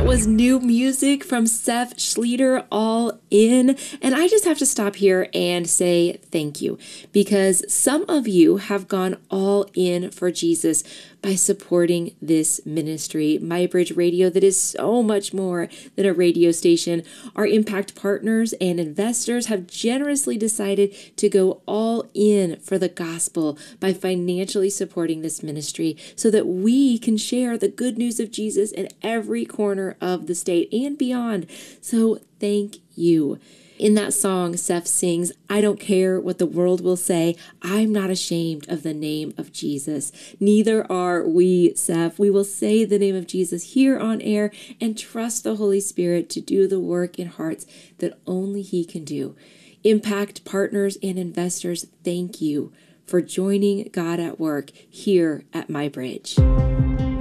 was new music from Seth Schleter, All In. And I just have to stop here and say thank you, because some of you have gone all in for Jesus by supporting this ministry, MyBridge Radio, that is so much more than a radio station. Our impact partners and investors have generously decided to go all in for the gospel by financially supporting this ministry so that we can share the good news of Jesus in every corner of the state and beyond. So thank you. In that song, Seth sings, "I don't care what the world will say. I'm not ashamed of the name of Jesus." Neither are we, Seth. We will say the name of Jesus here on air and trust the Holy Spirit to do the work in hearts that only He can do. Impact partners and investors, thank you for joining God at work here at MyBridge.